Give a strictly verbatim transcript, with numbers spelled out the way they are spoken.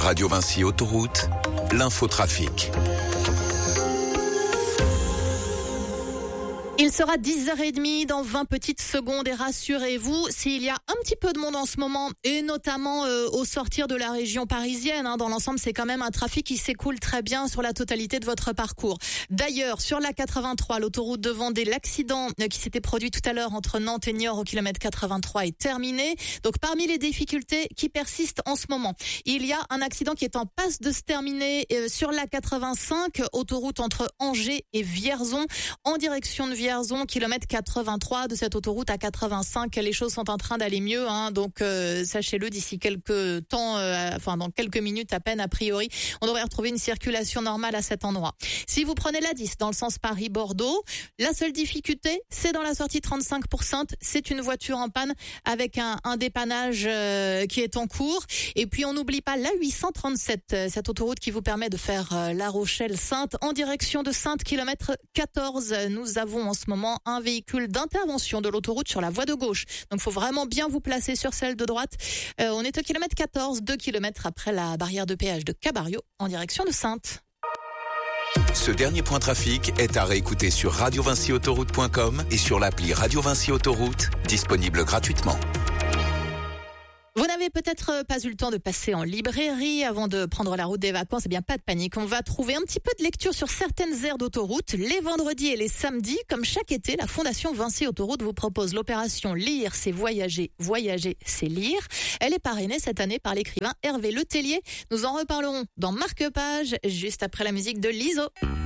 Radio Vinci Autoroute, l'infotrafic. Il sera dix heures trente dans vingt petites secondes et rassurez-vous, s'il y a un petit peu de monde en ce moment et notamment euh, au sortir de la région parisienne, hein, dans l'ensemble c'est quand même un trafic qui s'écoule très bien sur la totalité de votre parcours. D'ailleurs, sur la quatre-vingt-trois, l'autoroute de Vendée, l'accident euh, qui s'était produit tout à l'heure entre Nantes et Niort au kilomètre quatre-vingt-trois est terminé. Donc parmi les difficultés qui persistent en ce moment, il y a un accident qui est en passe de se terminer euh, sur la quatre-vingt-cinq, autoroute entre Angers et Vierzon, en direction de Vierzon. Vierzon, kilomètre quatre-vingt-trois de cette autoroute à quatre-vingt-cinq. Les choses sont en train d'aller mieux, hein, donc euh, sachez-le, d'ici quelques temps, euh, enfin dans quelques minutes à peine a priori, on devrait retrouver une circulation normale à cet endroit. Si vous prenez la dix dans le sens Paris-Bordeaux, la seule difficulté, c'est dans la sortie trente-cinq pour Saintes. C'est une voiture en panne avec un, un dépannage euh, qui est en cours. Et puis on n'oublie pas la huit cent trente-sept, cette autoroute qui vous permet de faire euh, La Rochelle-Saintes en direction de Saintes, kilomètre quatorze. Nous avons en ce moment un véhicule d'intervention de l'autoroute sur la voie de gauche. Donc, il faut vraiment bien vous placer sur celle de droite. Euh, on est au kilomètre quatorze, deux kilomètres après la barrière de péage de Cabario, en direction de Saintes. Ce dernier point trafic est à réécouter sur radio vinci autoroute point com et sur l'appli Radio Vinci Autoroute, disponible gratuitement. Vous n'avez peut-être pas eu le temps de passer en librairie avant de prendre la route des vacances. Eh bien, pas de panique. On va trouver un petit peu de lecture sur certaines aires d'autoroute. Les vendredis et les samedis, comme chaque été, la Fondation Vinci Autoroute vous propose l'opération Lire, c'est voyager. Voyager, c'est lire. Elle est parrainée cette année par l'écrivain Hervé Letellier. Nous en reparlerons dans Marque-Page, juste après la musique de Liso.